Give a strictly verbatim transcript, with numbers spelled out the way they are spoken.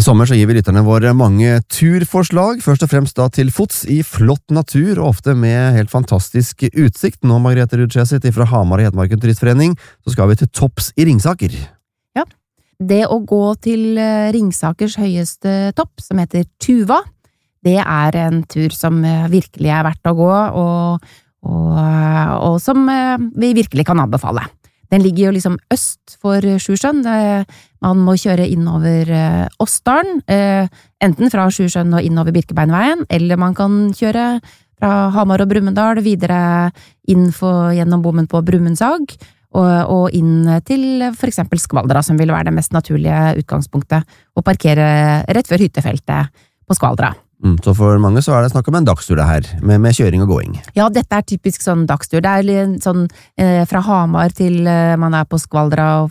I sommer så gir vi lytterne våre mange turforslag, først og fremst da til fots i flott natur, og ofte med helt fantastisk utsikt. Nå, Margrethe Rudskjæsit fra Hamar og Hedmarken Turistforening, så skal vi til topps i Ringsaker. Ja, det å gå til Ringsakers høyeste topp, som heter Tuva, det er en tur som virkelig er verdt å gå, og, og, og som vi virkelig kan anbefale. Den ligger jo liksom øst for Sjusjøen. Man må kjøre innover Åsdalen, enten fra Sjusjøen og innover Birkebeinveien, eller man kan kjøre fra Hamar og Brumunddal videre inn for, gjennom bommen på Brumundsag, og, og inn til for eksempel Skvaldra, som vil være det mest naturlige utgangspunktet, og parkere rett før hyttefeltet på Skvaldra. Mm, så for mange så er det snakk om en dagstur det her, med, med kjøring og gåing. Ja, dette er typisk sånn dagstur. Det er sånn eh, fra Hamar til eh, man er på Skvaldra, og